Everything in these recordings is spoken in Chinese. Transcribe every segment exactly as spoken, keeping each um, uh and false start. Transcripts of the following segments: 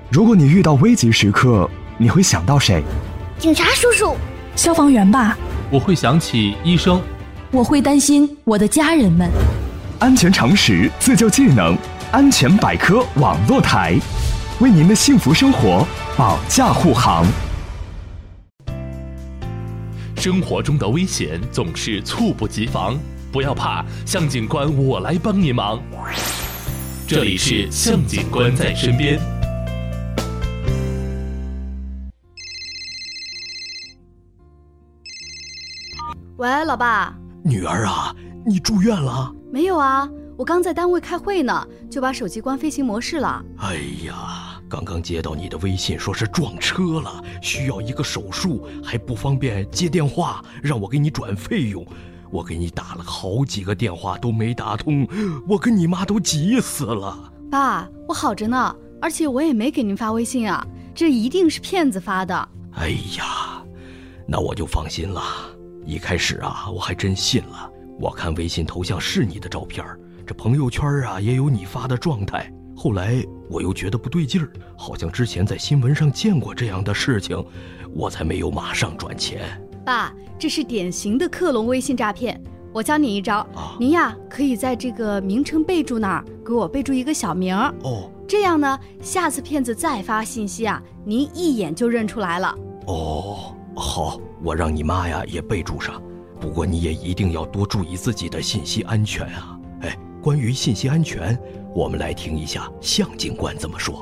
如果你遇到危急时刻，你会想到谁？ 警察叔叔。 消防员吧。 我会想起医生。 我会担心我的家人们。 安全常识，自救技能，安全百科网络台，为您的幸福生活保驾护航。 生活中的危险总是猝不及防，不要怕，向警官我来帮你忙。这里是向警官在身边。 喂，老爸。 女儿啊，你住院了？ 没有啊，我刚在单位开会呢，就把手机关飞行模式了。 哎呀，刚刚接到你的微信，说是撞车了，需要一个手术，还不方便接电话，让我给你转费用。我给你打了好几个电话都没打通，我跟你妈都急死了。 爸，我好着呢，而且我也没给您发微信啊，这一定是骗子发的。 哎呀，那我就放心了。一开始啊，我还真信了。我看微信头像是你的照片，这朋友圈啊也有你发的状态。后来我又觉得不对劲儿，好像之前在新闻上见过这样的事情，我才没有马上转钱。 爸，这是典型的克隆微信诈骗。我教你一招， 啊、 您呀可以在这个名称备注那儿给我备注一个小名哦， 这样呢，下次骗子再发信息啊，您一眼就认出来了。 哦，好，我让你妈呀也备注上。不过你也一定要多注意自己的信息安全啊！哎，关于信息安全，我们来听一下向警官怎么说。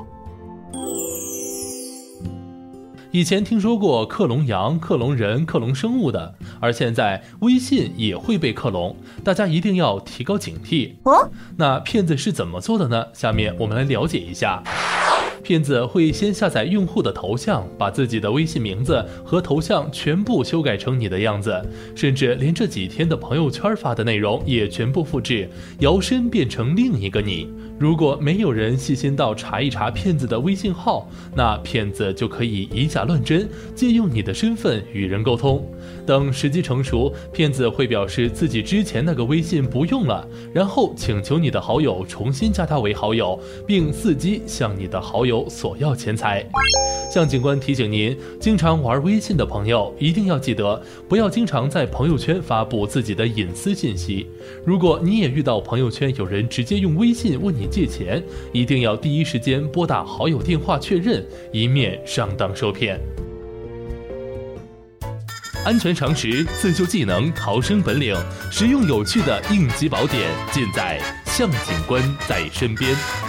以前听说过克隆羊、克隆人、克隆生物的，而现在微信也会被克隆，大家一定要提高警惕。 哦， 那骗子是怎么做的呢？下面我们来了解一下。骗子会先下载用户的头像，把自己的微信名字和头像全部修改成你的样子，甚至连这几天的朋友圈发的内容也全部复制，摇身变成另一个你。如果没有人细心到查一查骗子的微信号，那骗子就可以以假乱真，借用你的身份与人沟通。等时机成熟，骗子会表示自己之前那个微信不用了，然后请求你的好友重新加他为好友，并伺机向你的好友索要钱财。向警官提醒您，经常玩微信的朋友一定要记得，不要经常在朋友圈发布自己的隐私信息。如果你也遇到朋友圈有人直接用微信问你借钱，一定要第一时间拨打好友电话确认，以免上当受骗。安全常识、自救技能、逃生本领，实用有趣的应急宝典，尽在向警官在身边。